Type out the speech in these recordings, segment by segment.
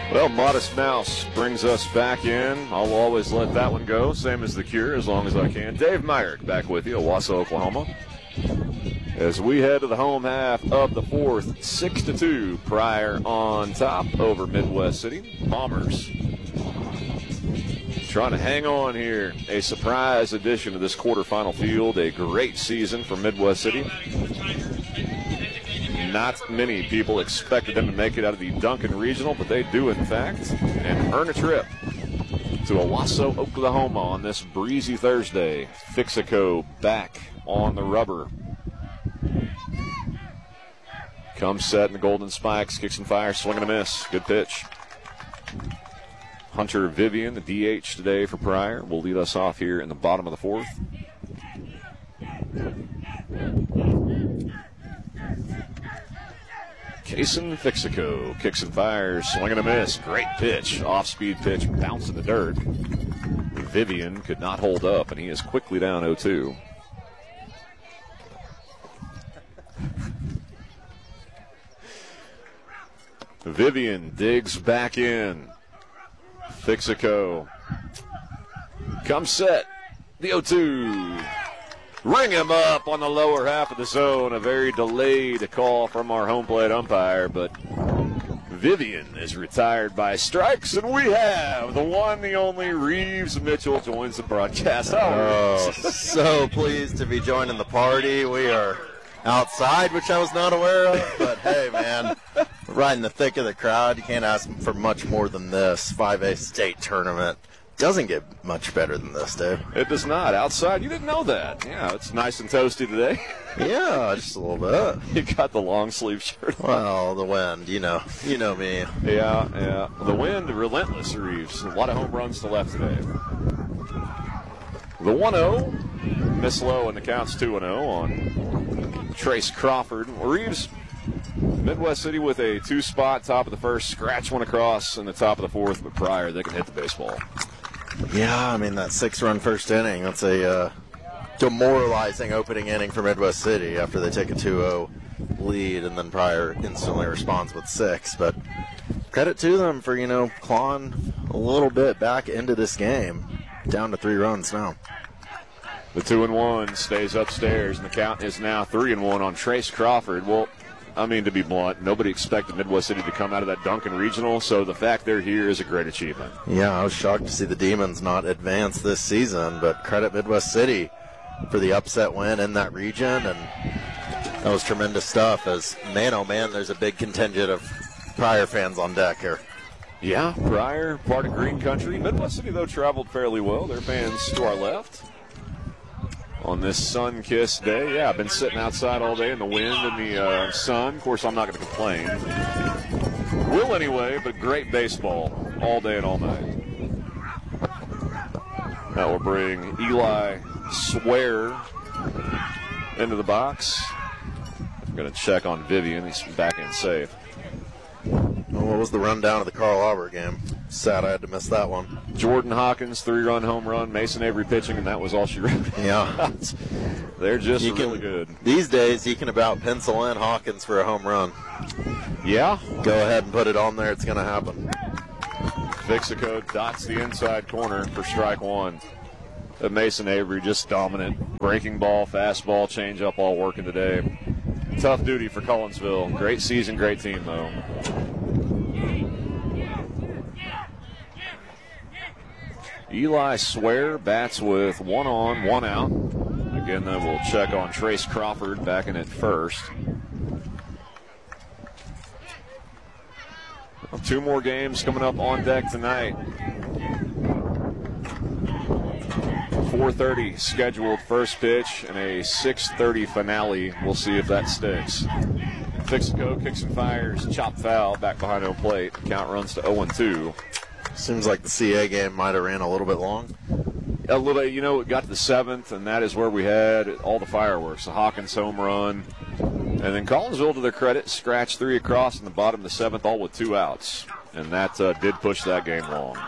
Well, Modest Mouse brings us back in. I'll always let that one go, same as The Cure, as long as I can. Dave Myrick back with you, Owasso, Oklahoma. As we head to the home half of the fourth, 6-2, Pryor on top over Midwest City. Bombers trying to hang on here. A surprise addition to this quarterfinal field. A great season for Midwest City. Not many people expected them to make it out of the Duncan Regional, but they do, in fact, and earn a trip to Owasso, Oklahoma on this breezy Thursday. Fixico back on the rubber. Comes set in the Golden Spikes, kicks and fires, swing and a miss. Good pitch. Hunter Vivian, the DH today for Pryor, will lead us off here in the bottom of the fourth. Kason Fixico kicks and fires, swing and a miss. Great pitch, off-speed pitch, bounce in the dirt. Vivian could not hold up, and he is quickly down 0-2. Vivian digs back in. Fixico comes set. The 0-2. Ring him up on the lower half of the zone. A very delayed call from our home plate umpire, but Vivian is retired by strikes, and we have the one, the only Reeves Mitchell joins the broadcast. Oh, so pleased to be joining the party. We are outside, which I was not aware of, but hey, man, right in the thick of the crowd. You can't ask for much more than this. 5A state tournament. Doesn't get much better than this, Dave. It does not. Outside, you didn't know that. Yeah, it's nice and toasty today. Yeah, just a little bit. You got the long sleeve shirt on. Well, the wind, you know me. Yeah. The wind, relentless, Reeves. A lot of home runs to left today. The 1-0, miss low, and the count's 2-0 on Trace Crawford. Reeves, Midwest City with a two-spot, top of the first, scratch one across in the top of the fourth, but Pryor, they can hit the baseball. Yeah, I mean, that 6-run first inning, that's a demoralizing opening inning for Midwest City after they take a 2-0 lead, and then Pryor instantly responds with 6. But credit to them for, clawing a little bit back into this game. Down to 3 runs now. The 2-1 stays upstairs, and the count is now 3-1 on Trace Crawford. Well, I mean, to be blunt, nobody expected Midwest City to come out of that Duncan Regional, so the fact they're here is a great achievement. Yeah, I was shocked to see the Demons not advance this season, but credit Midwest City for the upset win in that region, and that was tremendous stuff as, man, oh man, there's a big contingent of Pryor fans on deck here. Yeah, Pryor, part of Green Country. Midwest City, though, traveled fairly well. Their fans to our left on this sun-kissed day. Yeah, I've been sitting outside all day in the wind and the sun. Of course, I'm not going to complain. Will anyway, but great baseball all day and all night. That will bring Eli Swear into the box. I'm going to check on Vivian. He's back in safe. Well, what was the rundown of the Carl Albert game? Sad I had to miss that one. Jordan Hawkins, 3-run home run. Mason Avery pitching, and that was all she wrote. Yeah. They're just really good. These days, you can about pencil in Hawkins for a home run. Yeah? Go ahead and put it on there. It's going to happen. Fixico dots the inside corner for strike one. Mason Avery just dominant. Breaking ball, fastball, changeup all working today. Tough duty for Collinsville. Great season, great team, though. Eli Swear bats with 1 on, 1 out. Again, then we'll check on Trace Crawford back in at first. Well, 2 more games coming up on deck tonight. 4:30 scheduled first pitch and a 6:30 finale. We'll see if that sticks. Fixico kicks and fires, chop foul back behind home plate. Count runs to 0-2. Seems like the CA game might have ran a little bit long. A little bit, it got to the 7th, and that is where we had all the fireworks. The Hawkins home run. And then Collinsville, to their credit, scratched 3 across in the bottom of the 7th, all with 2 outs. And that did push that game long.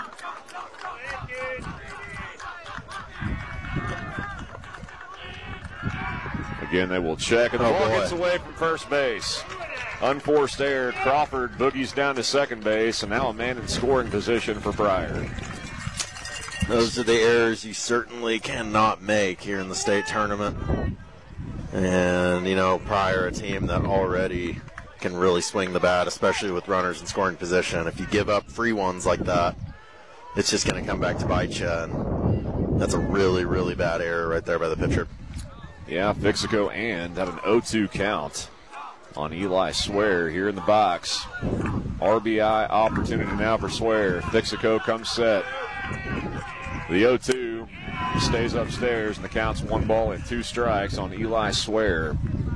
Again, they will check, and the ball gets away from first base. Unforced error. Crawford boogies down to second base, and now a man in scoring position for Pryor. Those are the errors you certainly cannot make here in the state tournament. And, you know, Pryor, a team that already can really swing the bat, especially with runners in scoring position. If you give up free ones like that, it's just going to come back to bite you. And that's a really, really bad error right there by the pitcher. Yeah, Fixico and had an 0-2 count on Eli Swear here in the box. RBI opportunity now for Swear. Fixico comes set. The 0-2 stays upstairs, and the count's 1 ball and 2 strikes on Eli Swear.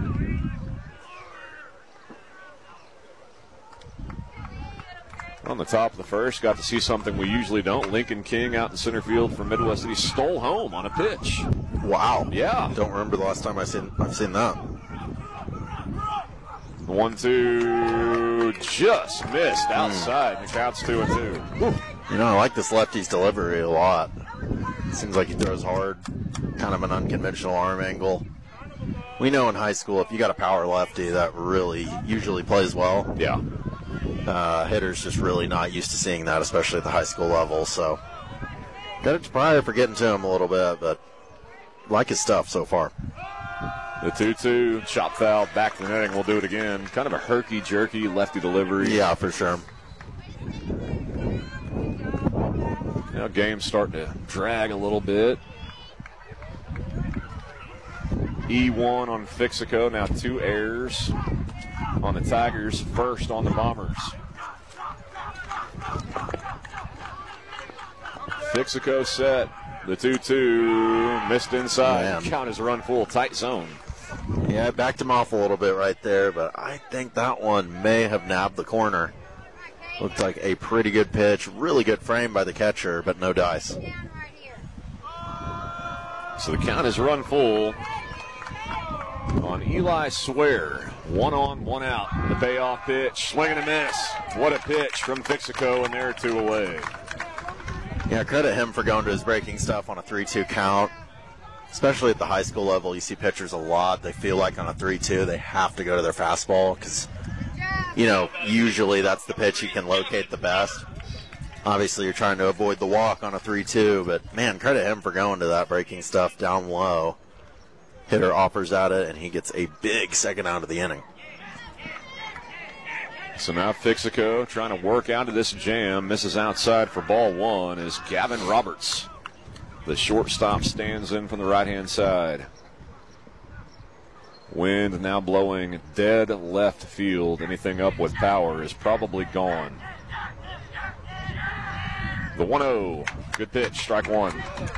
On the top of the first, got to see something we usually don't. Lincoln King out in center field for Midwest City stole home on a pitch. Wow. Yeah. Don't remember the last time I've seen that. 1-2, just missed outside. The count's 2-2. You know, I like this lefty's delivery a lot. Seems like he throws hard, kind of an unconventional arm angle. We know in high school, if you got a power lefty, that really usually plays well. Yeah. Hitters just really not used to seeing that, especially at the high school level. So, credit to Pryor for getting to him a little bit, but like his stuff so far. The 2-2, chop foul, back to the netting. We'll do it again. Kind of a herky-jerky lefty delivery. Yeah, for sure. Now game's starting to drag a little bit. E1 on Fixico, now 2 errors on the Tigers, first on the Bombers. Fixico set, the 2-2, missed inside. Man. Count is a run full, tight zone. Yeah, it backed him off a little bit right there, but I think that one may have nabbed the corner. Looked like a pretty good pitch, really good frame by the catcher, but no dice. So the count is run full on Eli Swear. 1 on, 1 out. The payoff pitch, swing and a miss. What a pitch from Fixico, and they're 2 away. Yeah, credit him for going to his breaking stuff on a 3-2 count. Especially at the high school level, you see pitchers a lot. They feel like on a 3-2 they have to go to their fastball because, you know, usually that's the pitch you can locate the best. Obviously, you're trying to avoid the walk on a 3-2, but, man, credit him for going to that breaking stuff down low. Hitter offers at it, and he gets a big second out of the inning. So now Fixico trying to work out of this jam. Misses outside for ball 1 is Gavin Roberts. The shortstop stands in from the right-hand side. Wind now blowing dead left field. Anything up with power is probably gone. The 1-0. Good pitch, strike 1.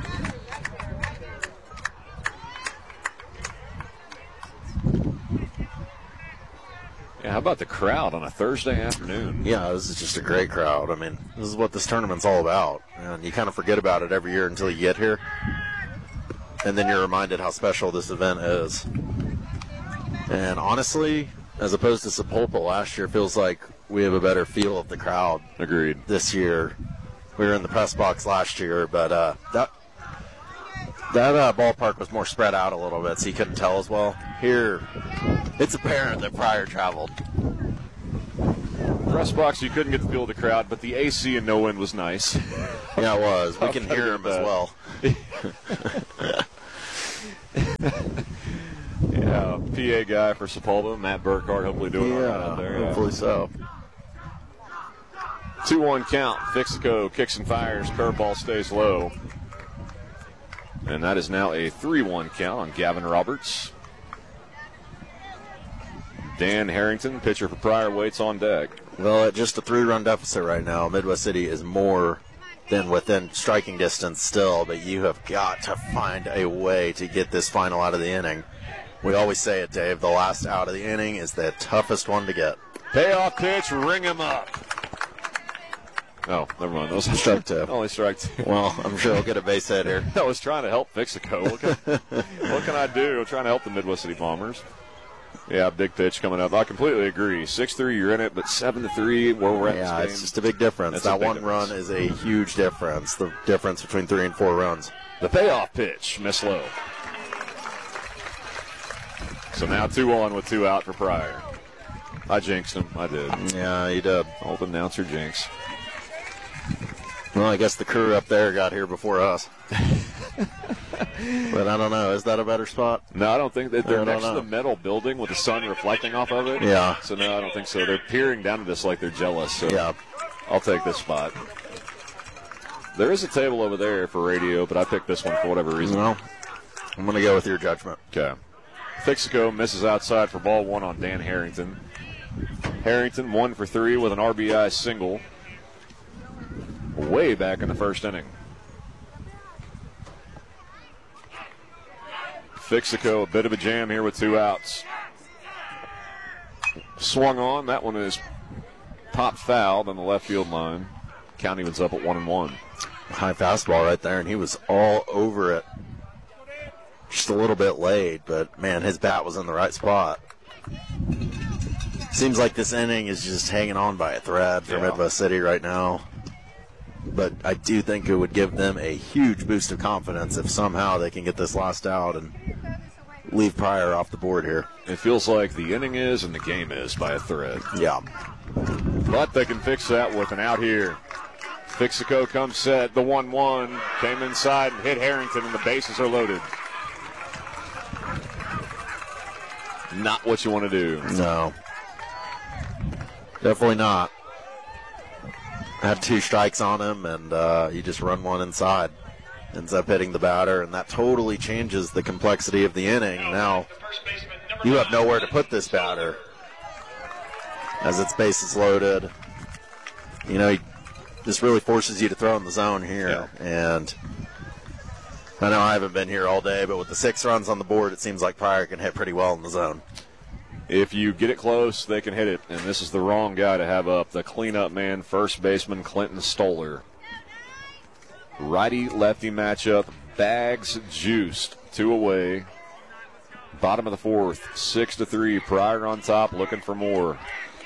Yeah, how about the crowd on a Thursday afternoon? Yeah, this is just a great crowd. I mean, this is what this tournament's all about. And you kind of forget about it every year until you get here. And then you're reminded how special this event is. And honestly, as opposed to Sapulpa last year, feels like we have a better feel of the crowd. Agreed. This year. We were in the press box last year, but that ballpark was more spread out a little bit, so you couldn't tell as well. Here, it's apparent that Pryor traveled. Press box, you couldn't get the feel of the crowd, but the AC and no wind was nice. Yeah, it was. We can hear him as well. Yeah, PA guy for Sepulveda, Matt Burkhardt, hopefully doing all right out there. Hopefully so. 2-1 count. Fixico kicks and fires. Curveball stays low. And that is now a 3-1 count on Gavin Roberts. Dan Harrington, pitcher for Pryor, waits on deck. Well, at just a 3-run deficit right now, Midwest City is more than within striking distance still, but you have got to find a way to get this final out of the inning. We always say it, Dave, the last out of the inning is the toughest one to get. Payoff pitch, ring him up. Oh, never mind. That was strike 2. Only strike 2. Well, I'm sure he'll get a base hit here. I was trying to help Fixico. What can I do? I'm trying to help the Midwest City Bombers. Yeah, big pitch coming up. I completely agree. 6-3, you're in it, but 7-3, where we're at this game. It's just a big difference. That one run is a huge difference. The difference between 3 and 4 runs. The payoff pitch, miss low. So now 2-1 with 2 out for Pryor. I jinxed him. I did. Yeah, you did. Old announcer jinx. Well, I guess the crew up there got here before us. But I don't know. Is that a better spot? No, I don't think that they're next to know. the metal building with the sun reflecting off of it. Yeah. So, no, I don't think so. They're peering down at us like they're jealous. So Yeah. I'll take this spot. There is a table over there for radio, but I picked this one for whatever reason. Well, I'm going to go with your judgment. Okay. Fixico misses outside for ball one on Dan Harrington. Harrington 1 for 3 with an RBI single. Way back in the first inning. Fixico, a bit of a jam here with 2 outs. Swung on. That one is popped foul on the left field line. County was up at 1-1. High fastball right there, and he was all over it. Just a little bit late, but, man, his bat was in the right spot. Seems like this inning is just hanging on by a thread for Midwest City right now. But I do think it would give them a huge boost of confidence if somehow they can get this last out and leave Pryor off the board here. It feels like the inning is and the game is by a thread. Yeah. But they can fix that with an out here. Fixico comes set. The 1-1 came inside and hit Harrington, and the bases are loaded. Not what you want to do. No. Definitely not. Had 2 strikes on him, and you just run one inside. Ends up hitting the batter, and that totally changes the complexity of the inning. Now, you have nowhere to put this batter as its bases loaded. You know, this really forces you to throw in the zone here. Yeah. And I know I haven't been here all day, but with the 6 runs on the board, it seems like Pryor can hit pretty well in the zone. If you get it close, they can hit it. And this is the wrong guy to have up. The cleanup man, first baseman Clinton Stoller. Righty-lefty matchup. Bags juiced. 2 away. Bottom of the 4th. 6-3. Pryor on top, looking for more.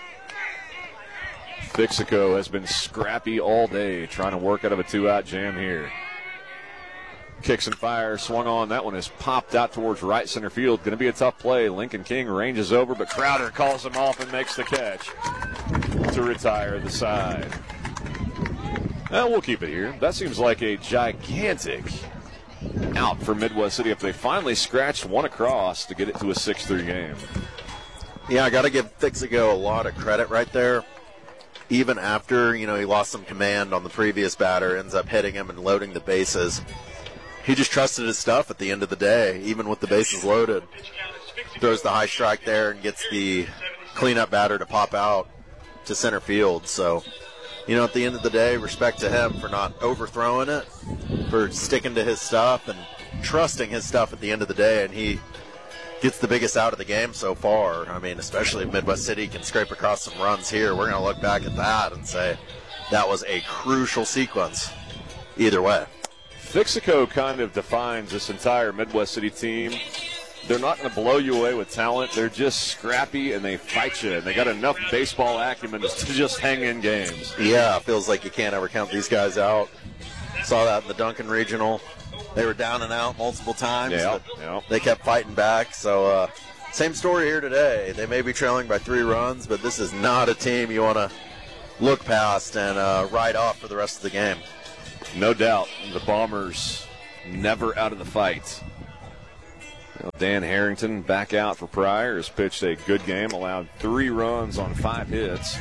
Fixico has been scrappy all day, trying to work out of a 2-out jam here. Kicks and fires, swung on. That one is popped out towards right center field. Going to be a tough play. Lincoln King ranges over, but Crowder calls him off and makes the catch to retire the side. Well, we'll keep it here. That seems like a gigantic out for Midwest City if they finally scratched one across to get it to a 6-3 game. Yeah, I got to give Fixico a lot of credit right there. Even after, he lost some command on the previous batter, ends up hitting him and loading the bases. He just trusted his stuff at the end of the day, even with the bases loaded. Throws the high strike there and gets the cleanup batter to pop out to center field. So, at the end of the day, respect to him for not overthrowing it, for sticking to his stuff and trusting his stuff at the end of the day. And he gets the biggest out of the game so far. I mean, especially if Midwest City can scrape across some runs here, we're going to look back at that and say that was a crucial sequence either way. Fixico kind of defines this entire Midwest City team. They're not going to blow you away with talent. They're just scrappy, and they fight you. And they got enough baseball acumen to just hang in games. Yeah, it feels like you can't ever count these guys out. Saw that in the Duncan Regional. They were down and out multiple times. Yeah. They kept fighting back. So, same story here today. They may be trailing by 3 runs, but this is not a team you want to look past and ride off for the rest of the game. No doubt. The Bombers never out of the fight. Dan Harrington back out for Pryor. Has pitched a good game. Allowed 3 runs on 5 hits.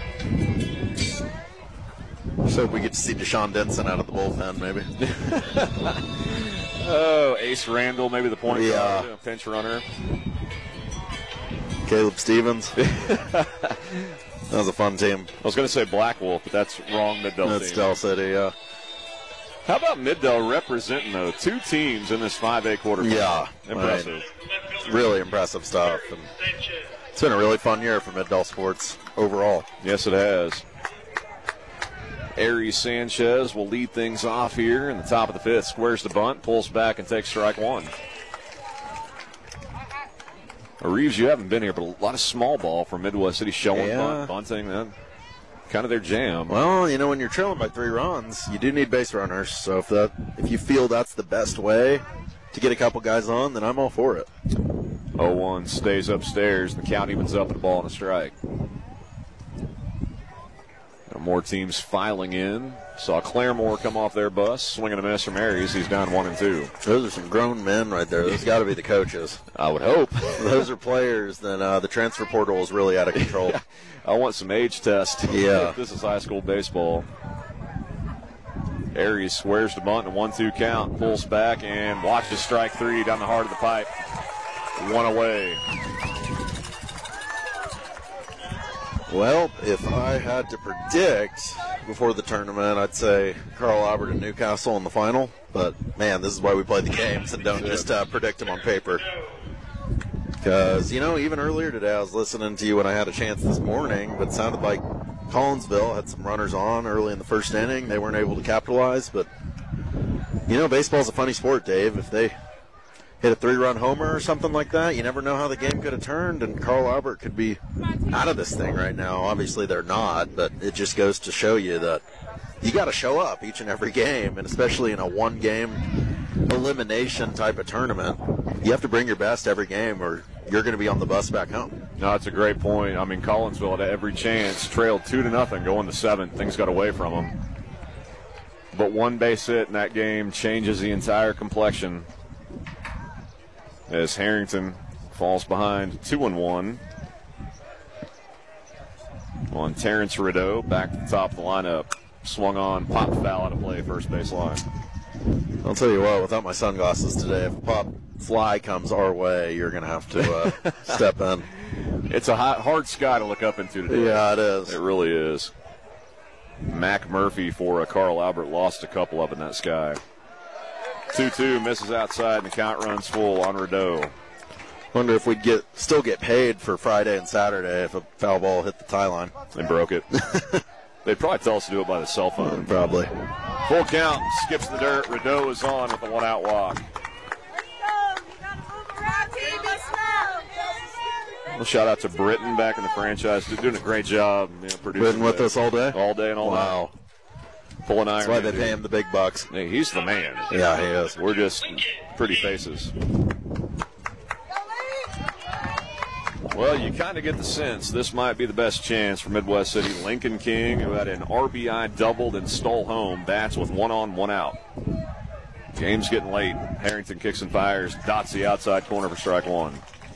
So we get to see Deshaun Denson out of the bullpen, maybe. Oh, Ace Randall, maybe the point guard, a pinch runner. Caleb Stevens. That was a fun team. I was going to say Black Wolf, but that's wrong. That's Del City, yeah. How about Middell representing, though, 2 teams in this 5A quarterfinal? Yeah. Impressive. Really impressive stuff. And it's been a really fun year for Middell sports overall. Yes, it has. Aries Sanchez will lead things off here in the top of the 5th. Squares the bunt, pulls back, and takes strike 1. Reeves, you haven't been here, but a lot of small ball from Midwest City showing bunting. Kind of their jam. Well, when you're trailing by 3 runs, you do need base runners. So if you feel that's the best way to get a couple guys on, then I'm all for it. 0-1 stays upstairs, and the count evens up at a ball and a strike. More teams filing in. Saw Claremore come off their bus, swinging a miss from Aries. He's down 1-2. Those are some grown men right there. Those got to be the coaches. I would hope. Those are players. Then the transfer portal is really out of control. I want some age test. Yeah. This is high school baseball. Aries squares to bunt, a 1-2 count, pulls back, and watches strike 3 down the heart of the pipe. 1 away. Well, if I had to predict before the tournament, I'd say Carl Albert and Newcastle in the final. But, man, this is why we play the games and don't just predict them on paper. Because, even earlier today I was listening to you when I had a chance this morning, but it sounded like Collinsville had some runners on early in the first inning. They weren't able to capitalize. But, baseball's a funny sport, Dave. If they hit a 3-run homer or something like that, you never know how the game could have turned, and Carl Albert could be out of this thing right now. Obviously they're not, but it just goes to show you that you got to show up each and every game, and especially in a one-game elimination type of tournament, you have to bring your best every game or you're going to be on the bus back home. No, that's a great point. I mean, Collinsville had every chance, trailed 2-0 going to 7th. Things got away from them. But one base hit in that game changes the entire complexion, as Harrington falls behind 2-1 on Terrence Rideau. Back to the top of the lineup. Swung on, pop foul out of play, first base line. I'll tell you what, without my sunglasses today, if a pop fly comes our way, you're going to have to step in. It's a hard sky to look up into today. Yeah, it is. It really is. Mac Murphy for Carl Albert lost a couple up in that sky. 2-2, misses outside, and the count runs full on Rideau. Wonder if we'd still get paid for Friday and Saturday if a foul ball hit the tie line. They broke it. They'd probably tell us to do it by the cell phone. Probably. Full count, skips the dirt. Rideau is on with a 1-out walk. Well, shout out to Britton back in the franchise. They're doing a great job. Producing Britton with us all day? All day and all night. Wow. Pulling iron. That's why they pay him the big bucks. Hey, he's the man. Yeah, he is. We're just pretty faces. Well, you kind of get the sense this might be the best chance for Midwest City. Lincoln King, who had an RBI doubled and stole home, bats with 1 on, 1 out. Game's getting late. Harrington kicks and fires, dots the outside corner for strike 1.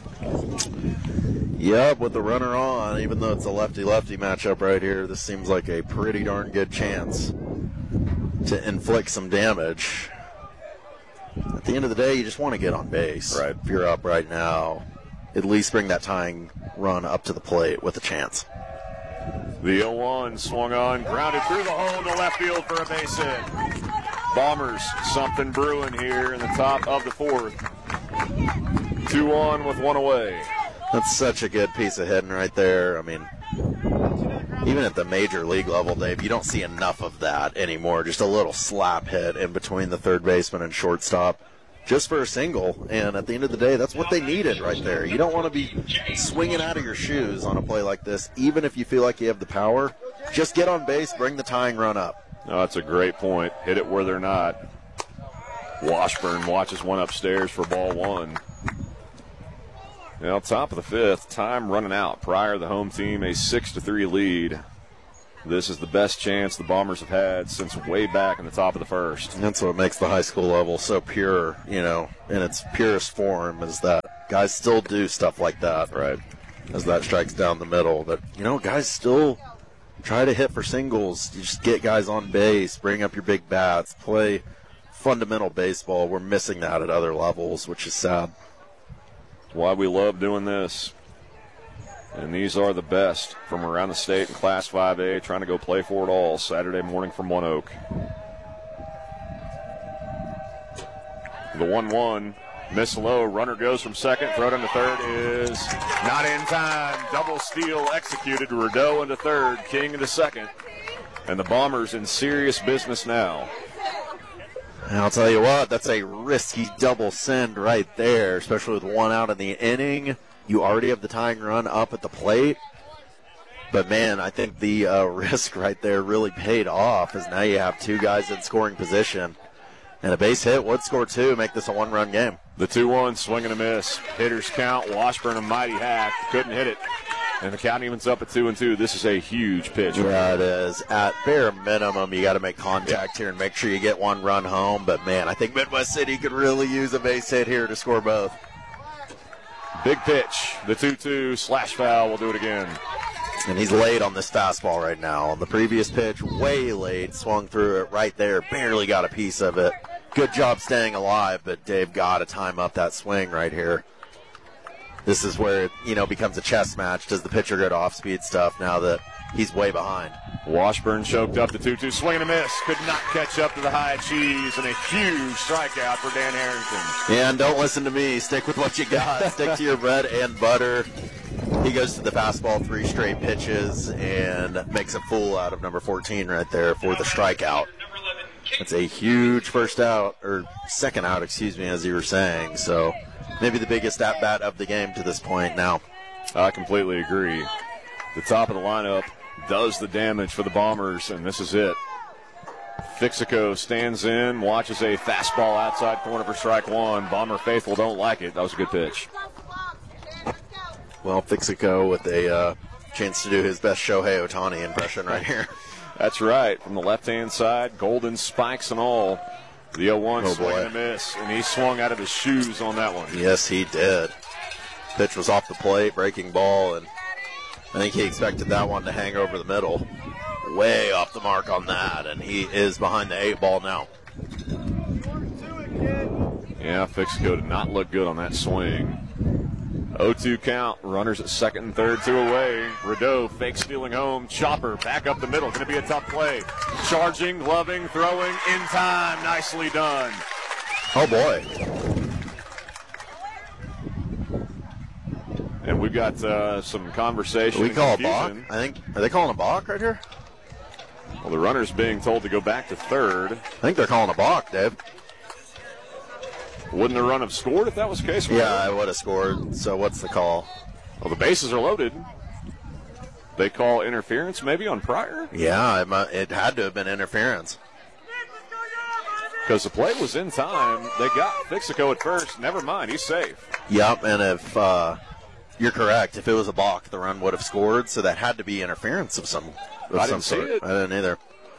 Yep, with the runner on, even though it's a lefty-lefty matchup right here, this seems like a pretty darn good chance to inflict some damage. At the end of the day, you just want to get on base. Right. If you're up right now, at least bring that tying run up to the plate with a chance. The 0-1 swung on, grounded through the hole to left field for a base hit. Bombers, something brewing here in the top of the 4th. 2 on with 1 away. That's such a good piece of hitting right there. I mean, even at the major league level, Dave, you don't see enough of that anymore. Just a little slap hit in between the third baseman and shortstop just for a single. And at the end of the day, that's what they needed right there. You don't want to be swinging out of your shoes on a play like this, even if you feel like you have the power. Just get on base, bring the tying run up. No, that's a great point. Hit it where they're not. Washburn watches one upstairs for ball 1. Now, top of the 5th, time running out. Pryor, the home team, a 6-3 lead. This is the best chance the Bombers have had since way back in the top of the 1st. That's what makes the high school level so pure, in its purest form, is that guys still do stuff like that, right? As that strikes down the middle. But, guys still try to hit for singles. You just get guys on base, bring up your big bats, play fundamental baseball. We're missing that at other levels, which is sad. Why we love doing this. And these are the best from around the state in Class 5A, trying to go play for it all Saturday morning from One Oak. The 1-1, miss low, runner goes from second, throw down to third is not in time. Double steal executed, Rideau into third, King into second. And the Bombers in serious business now. And I'll tell you what, that's a risky double send right there, especially with 1 out in the inning. You already have the tying run up at the plate. But, man, I think the risk right there really paid off, as now you have 2 guys in scoring position. And a base hit would score 2, make this a 1-run game. The 2-1, swing and a miss. Hitters count. Washburn a mighty hack. Couldn't hit it. And the count evens up at 2-2. This is a huge pitch. Yeah, it is. At bare minimum, you got to make contact here and make sure you get one run home. But, man, I think Midwest City could really use a base hit here to score both. Big pitch. The 2-2 slash foul. We'll do it again. And he's late on this fastball right now. On the previous pitch, way late. Swung through it right there. Barely got a piece of it. Good job staying alive, but Dave got to time up that swing right here. This is where it, becomes a chess match. Does the pitcher go to off-speed stuff now that he's way behind? Washburn choked up the 2-2. Swing and a miss. Could not catch up to the high cheese, and a huge strikeout for Dan Harrington. Yeah, and don't listen to me. Stick with what you got. Stick to your bread and butter. He goes to the fastball 3 straight pitches and makes a fool out of number 14 right there for the strikeout. It's a huge first out, or second out, as you were saying. So maybe the biggest at-bat of the game to this point now. I completely agree. The top of the lineup does the damage for the Bombers, and this is it. Fixico stands in, watches a fastball outside corner for strike one. Bomber faithful don't like it. That was a good pitch. Well, Fixico with a chance to do his best Shohei Ohtani impression right here. That's right. From the left-hand side, golden spikes and all. The 0-1 swing and a miss, and he swung out of his shoes on that one. Yes, he did. Pitch was off the plate, breaking ball, and I think he expected that one to hang over the middle. Way off the mark on that, and he is behind the 8 ball now. Yeah, Fixico did not look good on that swing. 0-2 count, runners at second and third, 2 away. Rideau fake stealing home, chopper back up the middle, going to be a tough play. Charging, gloving, throwing, in time, nicely done. Oh boy. And we've got some conversation. We call a balk? Are they calling a balk right here? Well, the runner's being told to go back to third. I think they're calling a balk, Dave. Wouldn't the run have scored if that was the case? Yeah, I would have scored. So what's the call? Well, the bases are loaded. They call interference maybe on Pryor? Yeah, it had to have been interference. Because the play was in time. They got Fixico at first. Never mind, he's safe. Yep, and if you're correct, if it was a balk, the run would have scored. So that had to be interference of some I didn't see it. I didn't either.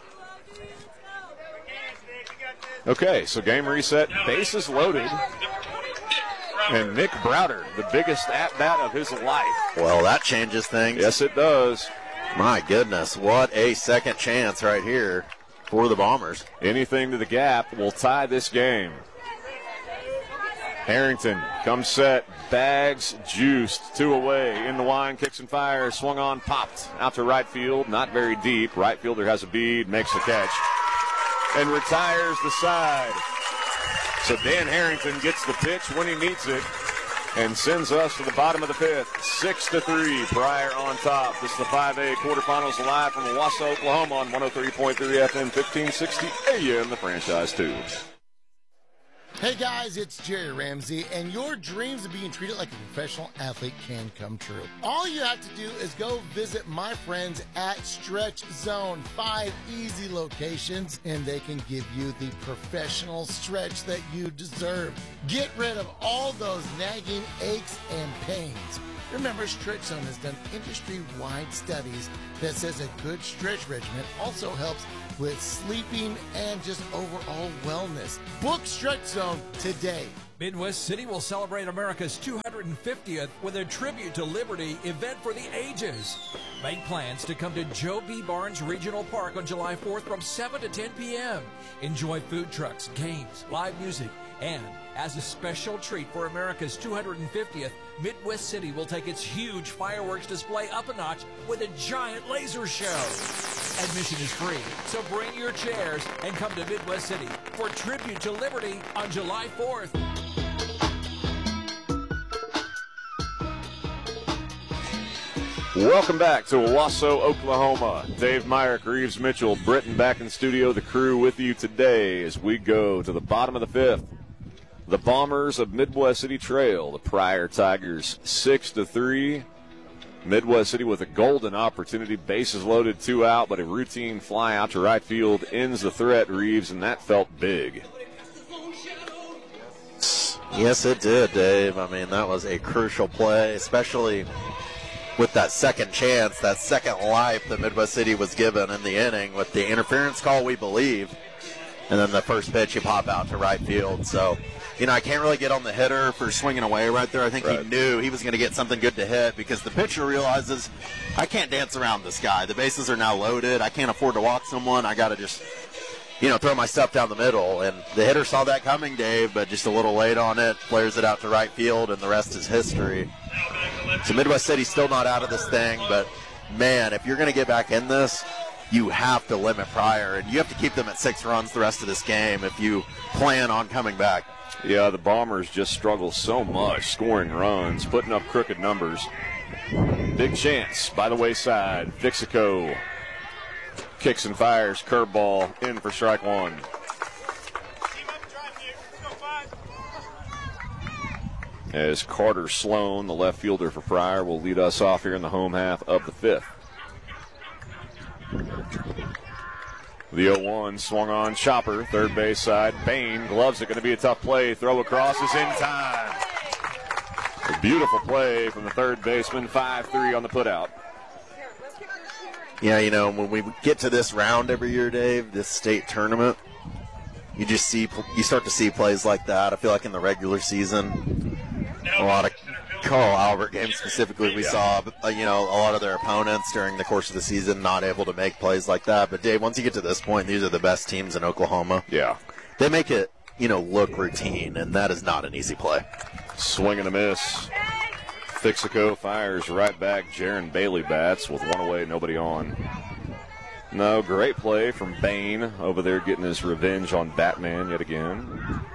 Okay, so game reset, bases loaded, and Nick Browder, the biggest at-bat of his life. Well, that changes things. Yes, it does. My goodness, what a second chance right here for the Bombers. Anything to the gap will tie this game. Harrington comes set, bags, juiced, 2 away, in the line, kicks and fires, swung on, popped, out to right field, not very deep. Right fielder has a bead, makes the catch, and retires the side. So Dan Harrington gets the pitch when he needs it and sends us to the bottom of the 5th, 6-3, Pryor on top. This is the 5A quarterfinals live from Owasso, Oklahoma on 103.3 FM, 1560 AM, the franchise too. Hey guys, it's Jerry Ramsey, and your dreams of being treated like a professional athlete can come true. All you have to do is go visit my friends at Stretch Zone, 5 easy locations, and they can give you the professional stretch that you deserve. Get rid of all those nagging aches and pains. Remember, Stretch Zone has done industry-wide studies that says a good stretch regimen also helps with sleeping and just overall wellness. Book Stretch Zone today. Midwest City will celebrate America's 250th with a Tribute to Liberty event for the ages. Make plans to come to Joe B. Barnes Regional Park on July 4th from 7 to 10 p.m. Enjoy food trucks, games, live music, and as a special treat for America's 250th, Midwest City will take its huge fireworks display up a notch with a giant laser show. Admission is free, so bring your chairs and come to Midwest City for Tribute to Liberty on July 4th. Welcome back to Owasso, Oklahoma. Dave Myrick, Reeves Mitchell, Britton back in studio. The crew with you today as we go to the bottom of the 5th. The Bombers of Midwest City trail the Pryor Tigers 6-3. Midwest City with a golden opportunity. Bases loaded, 2 out, but a routine fly out to right field ends the threat, Reeves, and that felt big. Yes, it did, Dave. I mean, that was a crucial play, especially with that second chance, that second life that Midwest City was given in the inning with the interference call, we believe. And then the first pitch, you pop out to right field. So, I can't really get on the hitter for swinging away right there. I think he knew he was going to get something good to hit because the pitcher realizes, I can't dance around this guy. The bases are now loaded. I can't afford to walk someone. I got to just, throw my stuff down the middle. And the hitter saw that coming, Dave, but just a little late on it, flares it out to right field, and the rest is history. So Midwest City's still not out of this thing, but, man, if you're going to get back in this, you have to limit Pryor, and you have to keep them at 6 runs the rest of this game if you plan on coming back. Yeah, the Bombers just struggle so much scoring runs, putting up crooked numbers. Big chance by the wayside. Fixico kicks and fires, curveball in for strike one. As Carter Sloan, the left fielder for Pryor, will lead us off here in the home half of the 5th. The 0-1 swung on Chopper, third base side. Bain gloves it, going to be a tough play. Throw across is in time. A beautiful play from the third baseman, 5-3 on the putout. Yeah, when we get to this round every year, Dave, this state tournament, you start to see plays like that. I feel like in the regular season, a lot of Carl Albert games specifically, we saw, a lot of their opponents during the course of the season not able to make plays like that. But, Dave, once you get to this point, these are the best teams in Oklahoma. Yeah. They make it, look routine, and that is not an easy play. Swing and a miss. Fixico fires right back. Jaron Bailey bats with one away, nobody on. No, great play from Bain over there getting his revenge on Batman yet again.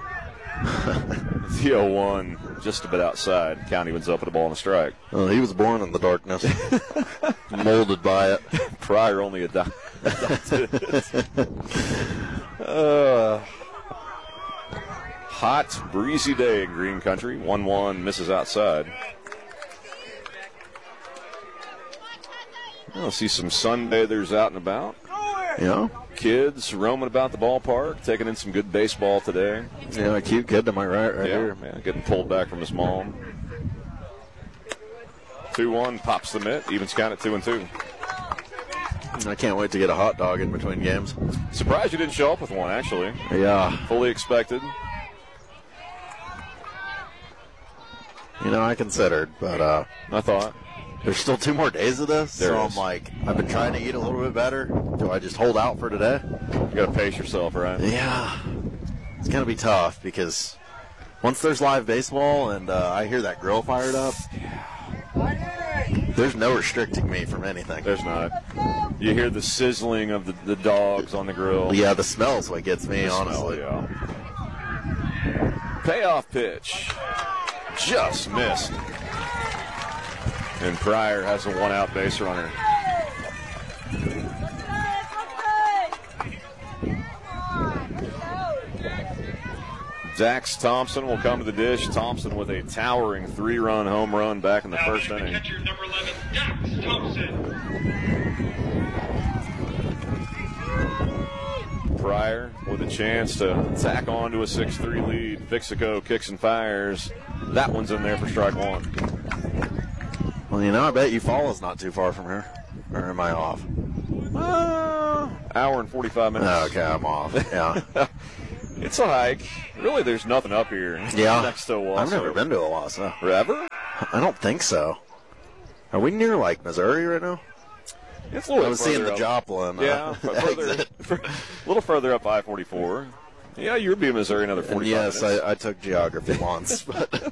The 0-1 just a bit outside. County wins up with a ball and a strike. Well, he was born in the darkness. Molded by it. Pryor only adopted. Hot, breezy day in Green Country. 1-1 misses outside. I'll see some sunbathers out and about. Yeah. Kids roaming about the ballpark, taking in some good baseball today. Yeah, a cute kid to my right here. Yeah, getting pulled back from his mom. 2-1, pops the mitt, evens count at 2-2. I can't wait to get a hot dog in between games. Surprised you didn't show up with one, actually. Yeah. Fully expected. I considered, but I thought. There's still 2 more days of this, There so is. I'm like, I've been trying to eat a little bit better. Do I just hold out for today? You got to pace yourself, right? Yeah. It's going to be tough because once there's live baseball and I hear that grill fired up, there's no restricting me from anything. There's not. You hear the sizzling of the dogs on the grill. Yeah, the smell's what gets me, The honestly. smell, yeah. Payoff pitch. Just missed. And Pryor has a 1-out base runner. Dax Thompson will come to the dish. Thompson with a towering 3-run home run back in the first inning. Catcher number 11, Dax Thompson. Pryor with a chance to tack on to a 6-3 lead. Fixico kicks and fires. That one's in there for strike one. Well, I bet Eufaula's not too far from her. Or am I off? Hour and 45 minutes. Oh, okay, I'm off. Yeah. It's a hike. Really, there's nothing up here. Yeah. Next to Owasso. I've never been to Owasso. Ever? I don't think so. Are we near, Missouri right now? It's a little I was seeing further the up. Joplin Yeah, exit. a little further up I-44. Yeah, you would be in Missouri another 45 And yes, minutes. I took geography once. But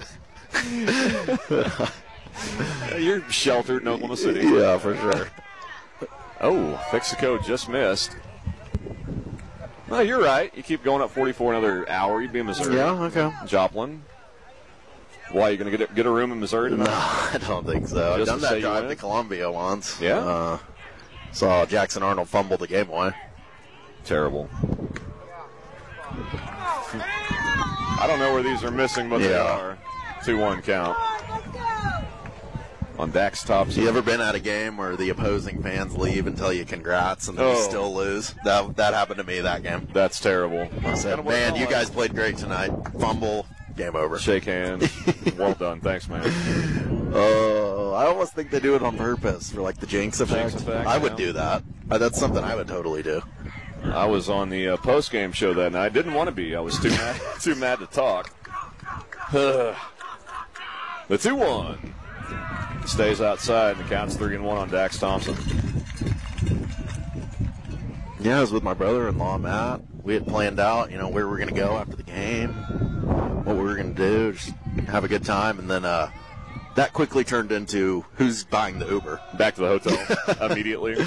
You're sheltered in Oklahoma City. yeah, for sure. Oh, Fixico just missed. No, you're right. You keep going up 44 another hour, you'd be in Missouri. Yeah, okay. Joplin. Why, you going to get a room in Missouri tonight? No, I don't think so. I've Just done to say that you drive went? to Columbia once. Yeah? Saw Jackson Arnold fumble the game away. Terrible. I don't know where these are missing, but they Yeah. are. 2-1 count. On Dax Thompson. You ever been at a game where the opposing fans leave and tell you congrats and then you Oh. still lose? That happened to me that game. That's terrible. I said, man, you guys played great tonight. Fumble, game over. Shake hands. Well done. Thanks, man. I almost think they do it on purpose for like the jinx effect. I would do that. That's something I would totally do. I was on the post-game show that night. I didn't want to be. I was too mad to talk. The 2-1 stays outside and the count's 3-1 on Dax Thompson. Yeah, I was with my brother-in-law, Matt. We had planned out, where we were going to go after the game, what we were going to do, just have a good time, and then that quickly turned into who's buying the Uber. Back to the hotel immediately.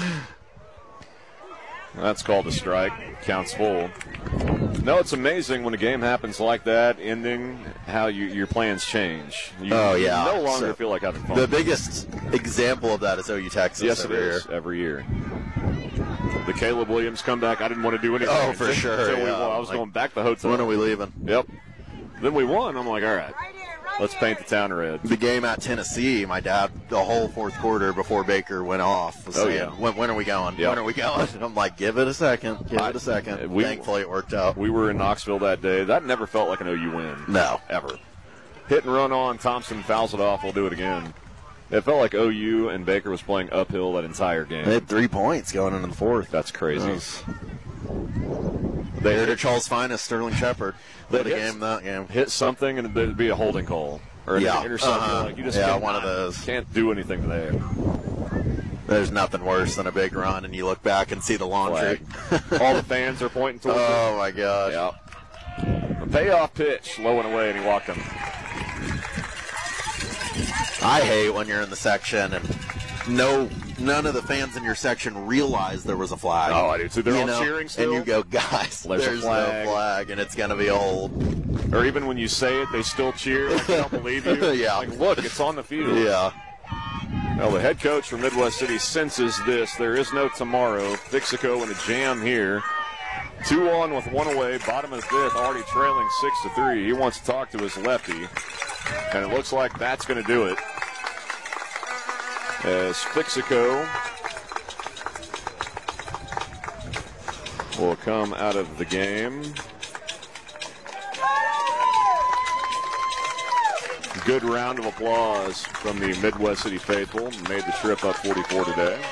That's called a strike. Counts full. No, it's amazing when a game happens like that, ending, how your plans change. You no longer feel like having fun. The biggest example of that is OU Texas. Yes, it is. Every year. The Caleb Williams comeback, I didn't want to do anything. Oh, for sure. Until we won. I was going back to the hotel. When are we leaving? Yep. Then we won. I'm like, all right, let's paint the town red. The game at Tennessee, my dad, the whole fourth quarter before Baker went off, was saying, when are we going? Yep. When are we going? And I'm like, give it a second. Thankfully, it worked out. We were in Knoxville that day. That never felt like an OU win. No. Ever. Hit and run on. Thompson fouls it off. We'll do it again. It felt like OU and Baker was playing uphill that entire game. They had 3 points going into the fourth. That's crazy. They heard Charles Finest, Sterling Shepard. That game. Hit something and there'd be a holding call or an interception. Like you just one of those. Can't do anything there. There's nothing worse than a big run and you look back and see the laundry. All the fans are pointing towards it. Oh my gosh. Yeah. A payoff pitch, low and away, and he walked him. I hate when you're in the section and none of the fans in your section realize there was a flag. Oh, I do too. They're all cheering still. And you go, guys, there's no flag, and it's going to be old. Or even when you say it, they still cheer. Like they don't believe you. Yeah. Like, look, it's on the field. Yeah. Well, the head coach from Midwest City senses this. There is no tomorrow. Fixico in a jam here. 2 on with 1 away. Bottom of the 5th, already trailing 6-3. He wants to talk to his lefty. And it looks like that's going to do it. As Fixico will come out of the game. Good round of applause from the Midwest City faithful. Made the trip up 44 today.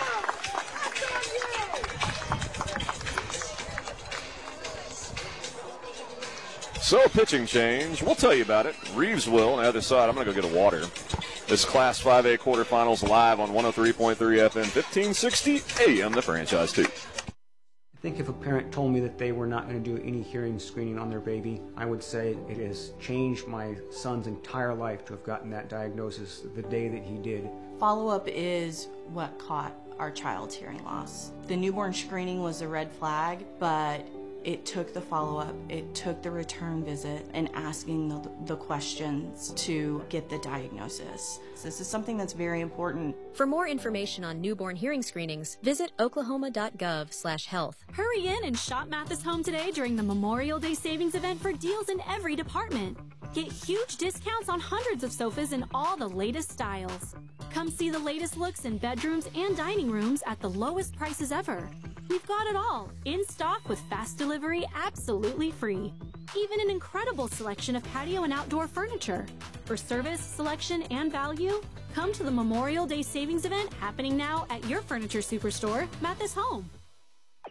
So a pitching change. We'll tell you about it. Reeves will. On the other side, I'm going to go get a water. This Class 5A quarterfinals live on 103.3 FM, 1560 AM, the franchise too. I think if a parent told me that they were not going to do any hearing screening on their baby, I would say it has changed my son's entire life to have gotten that diagnosis the day that he did. Follow-up is what caught our child's hearing loss. The newborn screening was a red flag, but it took the follow-up, it took the return visit, and asking the questions to get the diagnosis. So this is something that's very important. For more information on newborn hearing screenings, visit oklahoma.gov/health. Hurry in and shop Mathis Home today during the Memorial Day Savings Event for deals in every department. Get huge discounts on hundreds of sofas in all the latest styles. Come see the latest looks in bedrooms and dining rooms at the lowest prices ever. We've got it all, in stock with fast delivery absolutely free. Even an incredible selection of patio and outdoor furniture. For service, selection, and value, come to the Memorial Day Savings Event happening now at your furniture superstore, Mathis Home.